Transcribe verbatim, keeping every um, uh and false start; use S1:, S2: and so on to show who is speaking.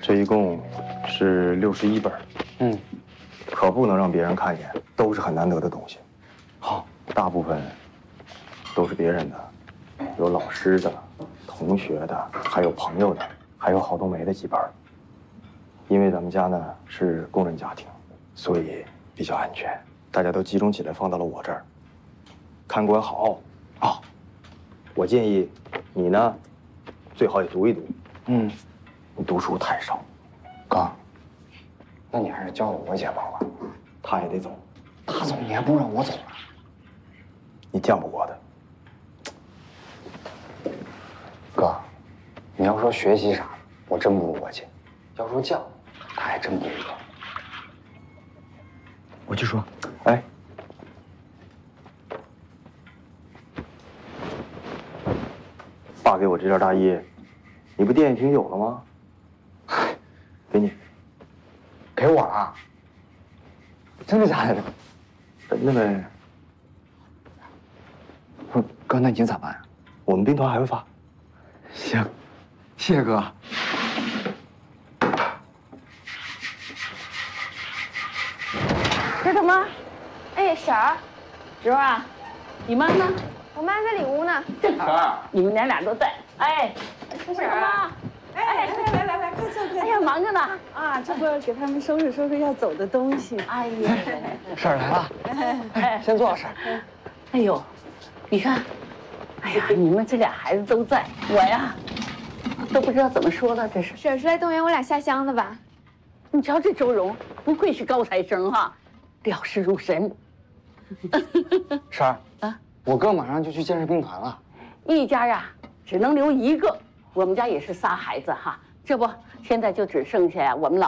S1: 这一共是六十一本，
S2: 嗯，
S1: 可不能让别人看见，都是很难得的东西。
S2: 好，
S1: 大部分都是别人的，有老师的、同学的，还有朋友的，还有郝冬梅的几本。因为咱们家呢是工人家庭，所以比较安全，大家都集中起来放到了我这儿，看管好。哦，我建议你呢，最好也读一读。
S2: 嗯，
S1: 你读书太少。
S2: 哥，那你还是教我解放吧。
S1: 他也得走，
S2: 他走你还不让我走啊？
S1: 你犟不过的。
S2: 哥，你要说学习啥，我真不如我姐；要说犟，他还真不如哥。我去说，
S1: 哎，爸给我这件大衣，你不店里挺有了吗？给你，
S2: 给我了？真的假的？
S1: 真的呗。
S2: 不是哥，那你咋办啊？
S1: 我们兵团还会发。
S2: 行，谢谢哥。
S3: 这什么？哎，婶儿，
S4: 侄儿啊，你妈呢？
S3: 我妈在里屋呢。
S4: 正好，你们娘俩都在。哎，
S3: 婶儿啊，
S5: 哎，来来来来，快坐快坐。
S4: 哎呀，忙着呢。
S5: 啊，这不要给他们收拾收拾要走的东西。
S4: 哎呀，
S2: 婶儿来了，哎，先坐，婶儿。
S4: 哎呦，你看，哎呀，你们这俩孩子都在，我呀，都不知道怎么说了。这是，
S3: 婶儿是来动员我俩下乡的吧？
S4: 你瞧这周荣，不愧是高材生哈，料事如神。
S2: 婶儿啊，我哥马上就去建设兵团了。
S4: 一家呀，只能留一个。我们家也是仨孩子哈，这不，现在就只剩下我们老。